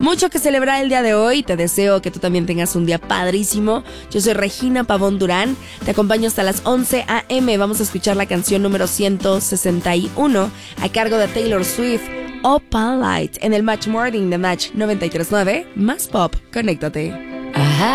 Mucho que celebrar el día de hoy. Te deseo que tú también tengas un día padrísimo. Yo soy Regina Pavón Durán. Te acompaño hasta las 11 a.m. Vamos a escuchar la canción número 161 a cargo de Taylor Swift, Opalite, en el Match Morning de Match 93.9. Más pop, conéctate. Ajá.